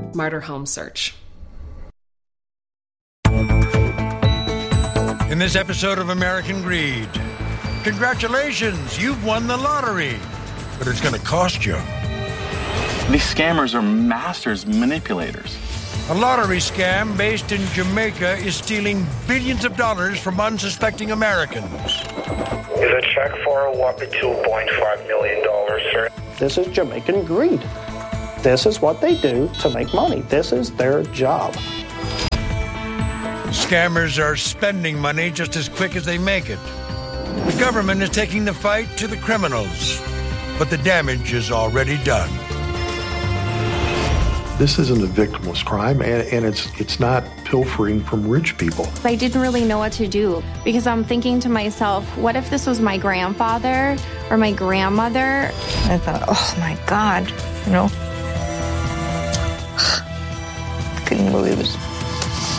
Martyr Home Search. In this episode of American Greed, congratulations, you've won the lottery, but it's going to cost you. These scammers are masters manipulators. A lottery scam based in Jamaica is stealing billions of dollars from unsuspecting Americans. Is a check for a whopping $2.5 million, sir. This is Jamaican greed. This is what they do to make money. This is their job. Scammers are spending money just as quick as they make it. The government is taking the fight to the criminals, but the damage is already done. This isn't a victimless crime, and it's not pilfering from rich people. I didn't really know what to do because I'm thinking to myself, what if this was my grandfather or my grandmother? I thought, oh my God, couldn't believe it.